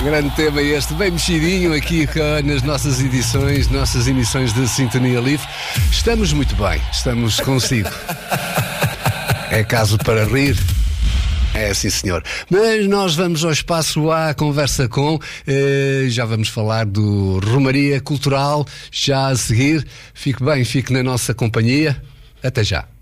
Grande tema este, bem mexidinho aqui nas nossas emissões de Sintonia Livre. Estamos muito bem, estamos consigo. É caso para rir. É, sim, senhor. Mas nós vamos ao espaço à conversa com, já vamos falar do Romaria Cultural, já a seguir. Fique bem, fique na nossa companhia. Até já.